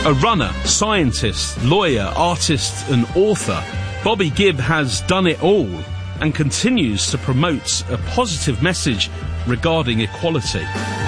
A runner, scientist, lawyer, artist and author, Bobby Gibb has done it all and continues to promote a positive message regarding equality.